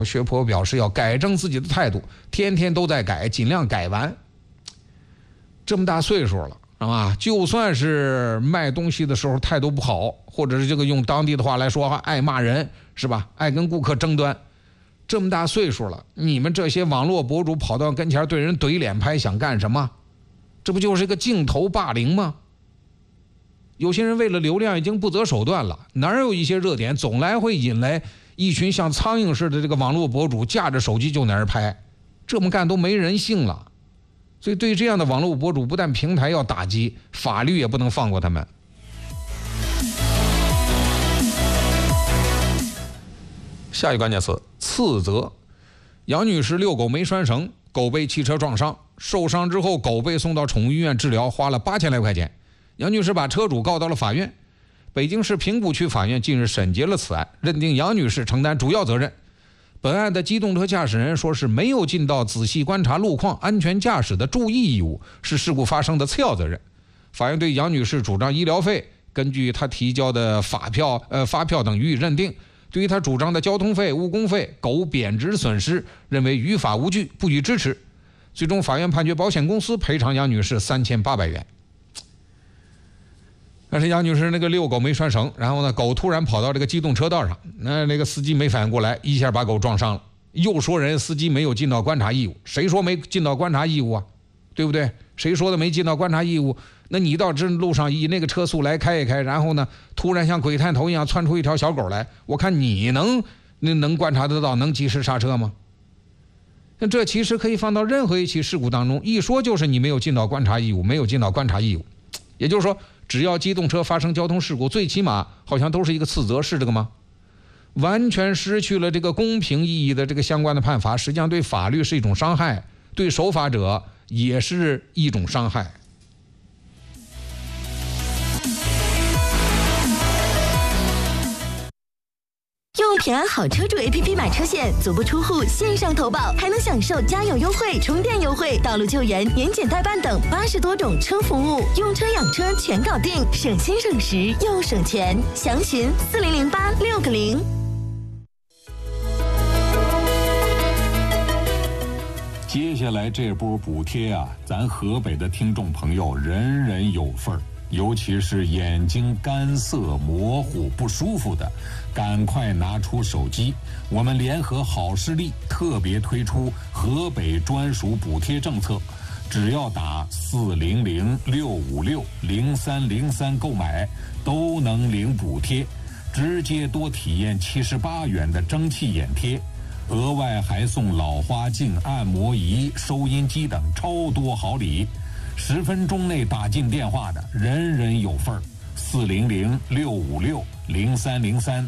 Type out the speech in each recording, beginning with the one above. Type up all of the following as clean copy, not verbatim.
薛婆表示要改正自己的态度，天天都在改，尽量改完。这么大岁数了，是吧？就算是卖东西的时候态度不好，或者是这个用当地的话来说，爱骂人，是吧？爱跟顾客争端。这么大岁数了，你们这些网络博主跑到跟前对人怼脸拍，想干什么？这不就是一个镜头霸凌吗？有些人为了流量已经不择手段了，哪有一些热点总来会引来一群像苍蝇似的这个网络博主架着手机就在那儿拍，这么干都没人性了。所以对这样的网络博主，不但平台要打击，法律也不能放过他们。下一个关键词：次责。杨女士遛狗没拴绳，狗被汽车撞伤，受伤之后狗被送到宠物医院治疗，花了8000来块钱。杨女士把车主告到了法院。北京市平谷区法院近日审结了此案，认定杨女士承担主要责任。本案的机动车驾驶人说是没有尽到仔细观察路况、安全驾驶的注意义务，是事故发生的次要责任。法院对杨女士主张医疗费，根据她提交的发票等予以认定。对于她主张的交通费、误工费、狗贬值损失，认为于法无据，不予支持。最终，法院判决保险公司赔偿杨女士3800元。但是杨女士那个遛狗没拴绳，然后呢，狗突然跑到这个机动车道上，那个司机没反应过来，一下把狗撞伤了。又说人司机没有尽到观察义务，谁说没尽到观察义务啊？对不对？谁说的没尽到观察义务？那你到这路上以那个车速来开一开，然后呢，突然像鬼探头一样窜出一条小狗来，我看你能观察得到，能及时刹车吗？那这其实可以放到任何一起事故当中，一说就是你没有尽到观察义务，没有尽到观察义务。也就是说，只要机动车发生交通事故，最起码好像都是一个次责，是这个吗？完全失去了这个公平意义的这个相关的判罚，实际上对法律是一种伤害，对守法者也是一种伤害。 用平安好车主 APP 买车险，足不出户线上投保，还能享受加油优惠、充电优惠、道路救援、年检代办等80多种车服务，用车养车全搞定，省心省时又省钱。详询4008-6个0。 接下来这波补贴啊，咱河北的听众朋友人人有份儿。尤其是眼睛干涩、模糊、不舒服的，赶快拿出手机。我们联合好视力特别推出河北专属补贴政策，只要打400-656-0303购买，都能领补贴，直接多体验78元的蒸汽眼贴，额外还送老花镜、按摩仪、收音机等超多好礼。10分钟内打进电话的，人人有份儿。400-656-0303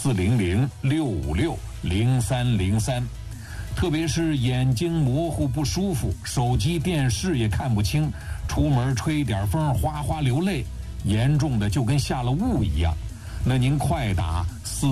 400-656-0303。特别是眼睛模糊不舒服，手机电视也看不清，出门吹点风哗哗流泪，严重的就跟下了雾一样。那您快打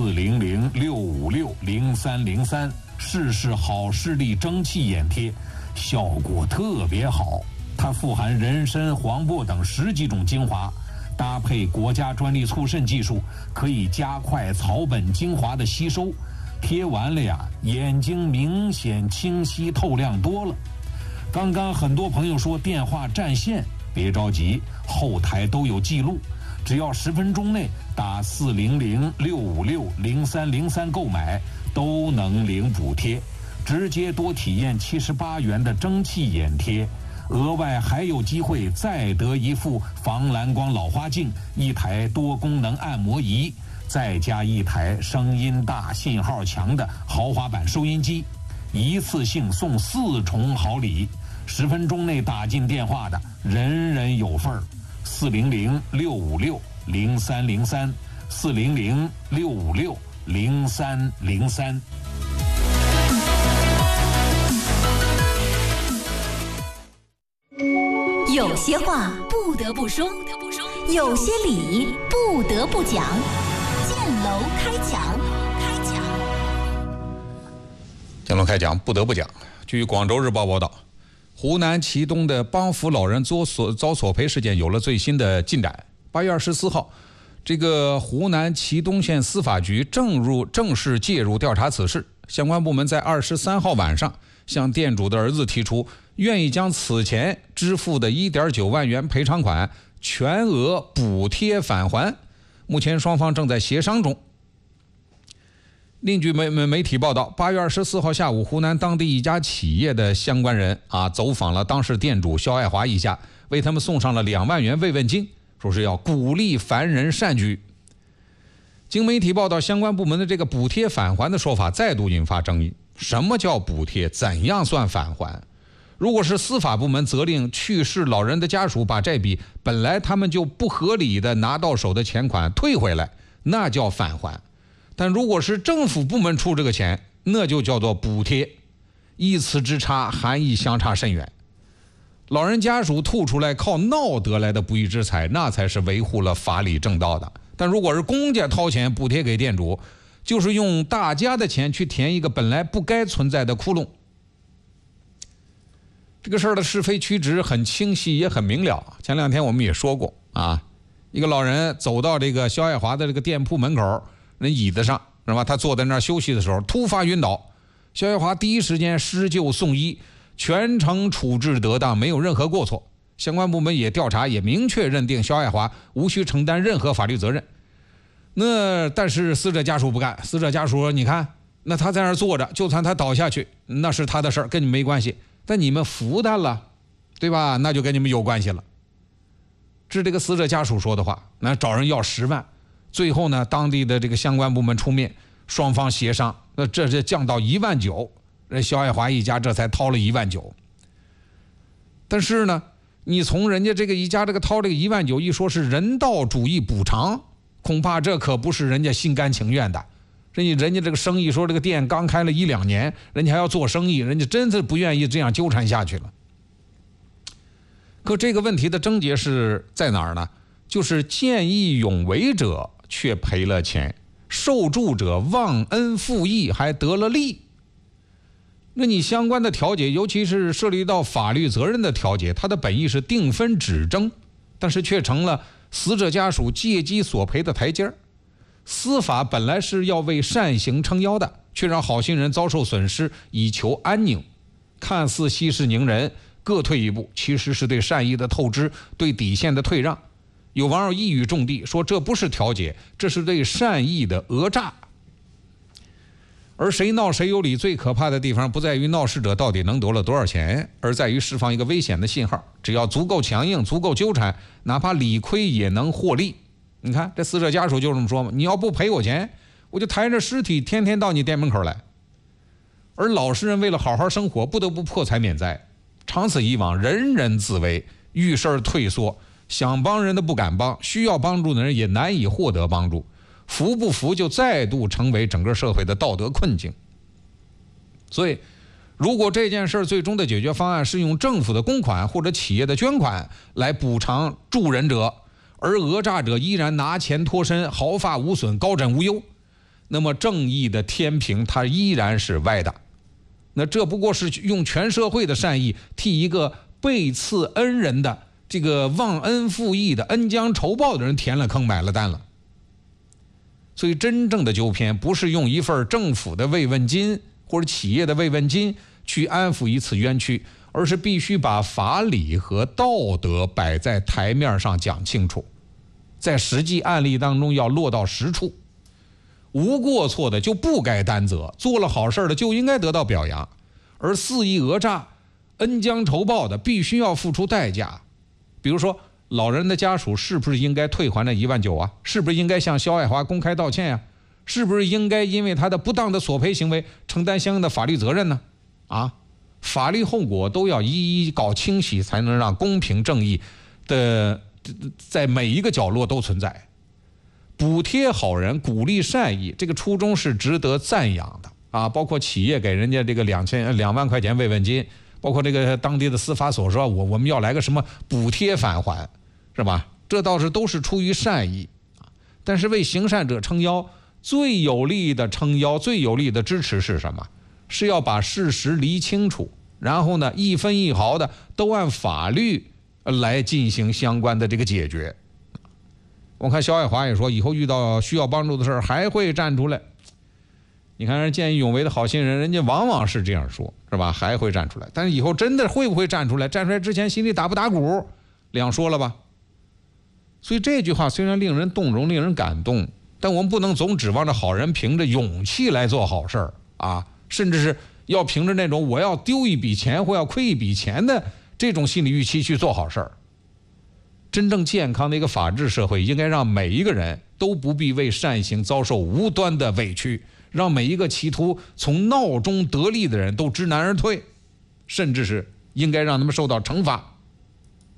400-656-0303试试好视力蒸汽眼贴，效果特别好。它富含人参、黄柏等10几种精华，搭配国家专利促渗技术，可以加快草本精华的吸收。贴完了呀，眼睛明显清晰透亮多了。刚刚很多朋友说电话占线，别着急，后台都有记录。只要10分钟内打400-656-0303购买，都能领补贴，直接多体验78元的蒸汽眼贴。额外还有机会再得一副防蓝光老花镜、1台多功能按摩仪，再加1台声音大、信号强的豪华版收音机，一次性送4重好礼。10分钟内打进电话的，人人有份儿。400-656-0303 400-656-0303。 有些话不得不说，有些理不得不讲。建楼开讲， 建楼开讲不得不讲。据广州日报报道，湖南祁东的帮扶老人遭索赔事件有了最新的进展。8月24号，这个湖南祁东县司法局正式介入调查此事。 相关部门在23号晚上向店主的儿子提出，愿意将此前支付的1.9万元赔偿款全额补贴返还。目前双方正在协商中。另据媒体报道，8月24号下午，湖南当地一家企业的相关人走访了当事店主肖爱华一家，为他们送上了2万元慰问金，说是要鼓励凡人善举。经媒体报道，相关部门的这个补贴返还的说法再度引发争议。什么叫补贴？怎样算返还？如果是司法部门责令去世老人的家属把这笔本来他们就不合理的拿到手的钱款退回来，那叫返还。但如果是政府部门出这个钱，那就叫做补贴，一词之差，含义相差甚远。老人家属吐出来靠闹得来的不义之财，那才是维护了法理正道的。但如果是公家掏钱补贴给店主，就是用大家的钱去填一个本来不该存在的窟窿。这个事儿的是非曲直很清晰，也很明了。前2天我们也说过一个老人走到这个肖爱华的这个店铺门口那椅子上，是吧？他坐在那儿休息的时候突发晕倒，肖爱华第一时间施救送医，全程处置得当，没有任何过错。相关部门也调查，也明确认定肖爱华无需承担任何法律责任。但是死者家属不干，死者家属说：“你看，那他在那儿坐着，就算他倒下去，那是他的事儿，跟你没关系。但你们扶他了，对吧？那就跟你们有关系了。”这这个死者家属说的话，那找人要10万。最后呢，当地的这个相关部门出面，双方协商，那这降到1万9，人肖爱华一家这才掏了1万9。但是呢，你从人家这个一家这个掏这个1万9一说是人道主义补偿，恐怕这可不是人家心甘情愿的。人家这个生意说这个店刚开了1-2年，人家还要做生意，人家真是不愿意这样纠缠下去了。可这个问题的症结是在哪儿呢？就是见义勇为者却赔了钱，受助者忘恩负义还得了利。那你相关的调解，尤其是涉及到法律责任的调解，它的本意是定分止争，但是却成了死者家属借机索赔的台阶儿。司法本来是要为善行撑腰的，却让好心人遭受损失，以求安宁。看似息事宁人，各退一步，其实是对善意的透支，对底线的退让。有网友一语中的说，这不是调解，这是对善意的讹诈。而谁闹谁有理，最可怕的地方不在于闹事者到底能得了多少钱，而在于释放一个危险的信号，只要足够强硬，足够纠缠，哪怕理亏也能获利。你看这死者家属就这么说嘛，你要不赔我钱，我就抬着尸体天天到你店门口来。而老实人为了好好生活，不得不破财免灾，长此以往，人人自危，遇事儿退缩，想帮人的不敢帮，需要帮助的人也难以获得帮助，扶不扶就再度成为整个社会的道德困境。所以如果这件事最终的解决方案是用政府的公款或者企业的捐款来补偿助人者，而讹诈者依然拿钱脱身，毫发无损，高枕无忧，那么正义的天平它依然是歪的。那这不过是用全社会的善意替一个背刺恩人的这个忘恩负义的恩将仇报的人填了坑，买了单了。所以真正的纠偏不是用一份政府的慰问金或者企业的慰问金去安抚一次冤屈，而是必须把法理和道德摆在台面上讲清楚，在实际案例当中要落到实处。无过错的就不该担责，做了好事的就应该得到表扬，而肆意讹诈、恩将仇报的必须要付出代价。比如说老人的家属是不是应该退还那1万9啊？是不是应该向肖爱华公开道歉呀？是不是应该因为他的不当的索赔行为承担相应的法律责任呢？法律后果都要一一搞清晰，才能让公平正义的在每一个角落都存在。补贴好人，鼓励善意，这个初衷是值得赞扬的包括企业给人家这个2万块钱慰问金，包括这个当地的司法所说我们要来个什么补贴返还，是吧？这倒是都是出于善意，但是为行善者撑腰，最有力的撑腰，最有力的支持是什么？是要把事实厘清楚，然后呢一分一毫的都按法律来进行相关的这个解决。我看肖爱华也说，以后遇到需要帮助的事儿还会站出来。 你看人见义勇为的好心人，人家往往是这样说，是吧？还会站出来，但是以后真的会不会站出来？站出来之前心里打不打鼓，两说了吧。所以这句话虽然令人动容、令人感动，但我们不能总指望着好人凭着勇气来做好事儿啊，甚至是要凭着那种我要丢一笔钱或要亏一笔钱的这种心理预期去做好事儿。真正健康的一个法治社会，应该让每一个人都不必为善行遭受无端的委屈，让每一个企图从闹中得利的人都知难而退，甚至是应该让他们受到惩罚。